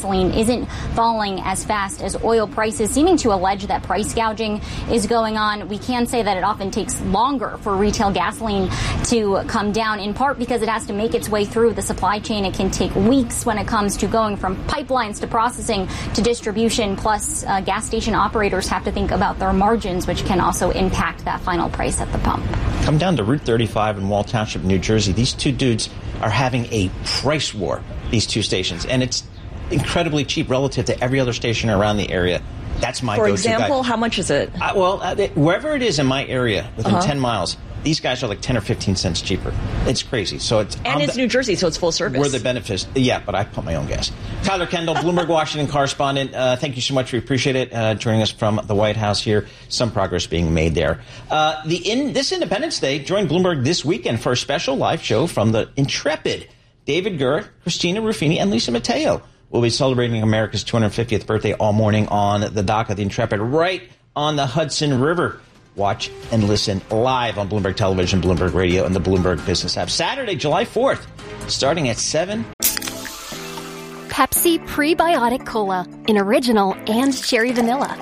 gasoline isn't falling as fast as oil prices, seeming to allege that price gouging is going on. We can say that it often takes longer for retail gasoline to come down, in part because it has to make its way through the supply chain. It can take weeks when it comes to going from pipelines to processing to distribution. Plus, gas station operators have to think about their margins, which can also impact that final price at the pump. Come down to Route 35 in Wall Township, New Jersey. These two dudes are having a price war, these two stations, and it's incredibly cheap relative to every other station around the area. That's my go-to guy. For example, how much is it? Wherever it is in my area, within 10 miles, these guys are like 10 or 15 cents cheaper. It's crazy. So it's New Jersey, so it's full service. We're the benefits. Yeah, but I put my own gas. Tyler Kendall, Bloomberg Washington correspondent. Thank you so much. We appreciate it. Joining us from the White House here. Some progress being made there. This Independence Day, join Bloomberg this weekend for a special live show from the intrepid David Gura, Christina Ruffini, and Lisa Mateo. We'll be celebrating America's 250th birthday all morning on the dock of the Intrepid, right on the Hudson River. Watch and listen live on Bloomberg Television, Bloomberg Radio, and the Bloomberg Business app. Saturday, July 4th, starting at 7. Pepsi Prebiotic Cola in original and cherry vanilla.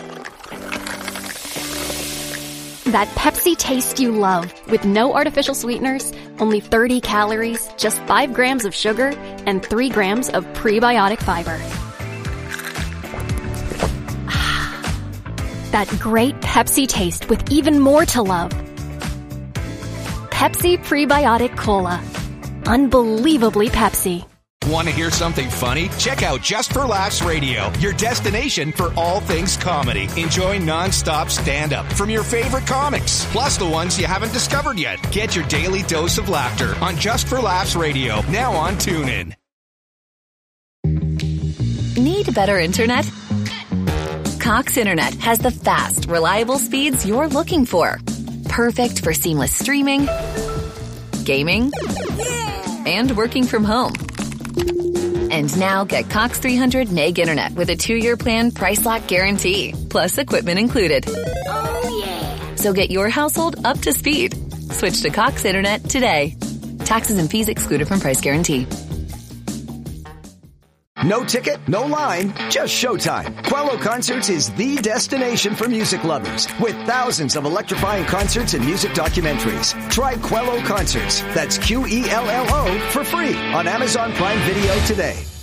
That Pepsi taste you love, with no artificial sweeteners, only 30 calories, just 5 grams of sugar, and 3 grams of prebiotic fiber. That great Pepsi taste with even more to love. Pepsi Prebiotic Cola. Unbelievably Pepsi. Want to hear something funny? Check out Just for Laughs Radio, your destination for all things comedy. Enjoy nonstop stand-up from your favorite comics, plus the ones you haven't discovered yet. Get your daily dose of laughter on Just for Laughs Radio, now on TuneIn. Need better internet? Cox Internet has the fast, reliable speeds you're looking for. Perfect for seamless streaming, gaming, and working from home. And now get Cox 300 meg internet with a 2-year plan, price lock guarantee, plus equipment included. Oh, yeah. So get your household up to speed. Switch to Cox Internet today. Taxes and fees excluded from price guarantee. No ticket, no line, just showtime. Quello Concerts is the destination for music lovers, with thousands of electrifying concerts and music documentaries. Try Quello Concerts, that's Quello, for free on Amazon Prime Video today.